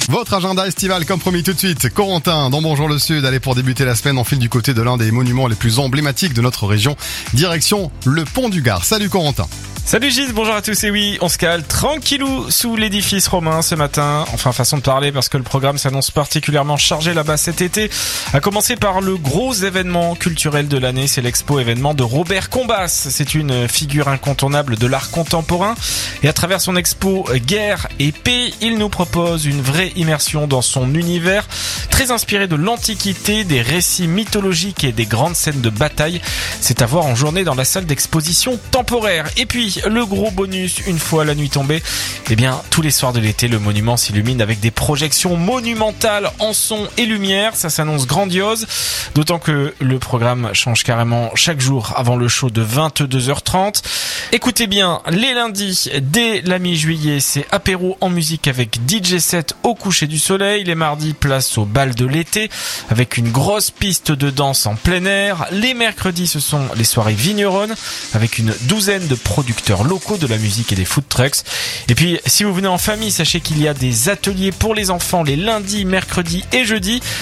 Votre agenda estival comme promis tout de suite. Corentin, dans Bonjour le Sud. Allez, pour débuter la semaine, on file du côté de l'un des monuments les plus emblématiques de notre région. Direction le Pont du Gard. Salut Corentin. Salut Gilles, bonjour à tous. Et oui, on se cale tranquillou sous l'édifice romain ce matin. Enfin, façon de parler, parce que le programme s'annonce particulièrement chargé là-bas cet été. À commencer par le gros événement culturel de l'année, c'est l'expo événement de Robert Combas. C'est une figure incontournable de l'art contemporain. Et à travers son expo Guerre et Paix, il nous propose une vraie immersion dans son univers, très inspiré de l'Antiquité, des récits mythologiques et des grandes scènes de bataille. C'est à voir en journée dans la salle d'exposition temporaire. Et puis, le gros bonus, une fois la nuit tombée, eh bien, tous les soirs de l'été, le monument s'illumine avec des projections monumentales en son et lumière. Ça s'annonce grandiose, d'autant que le programme change carrément chaque jour avant le show de 22h30. Écoutez bien, les lundis, dès la mi-juillet, c'est apéro en musique avec DJ set au coucher du soleil. Les mardis, place au bal de l'été avec une grosse piste de danse en plein air. Les mercredis, ce sont les soirées vigneronnes avec une douzaine de producteurs locaux de la musique et des food trucks. Et puis, si vous venez en famille, sachez qu'il y a des ateliers pour les enfants les lundis, mercredis et jeudis.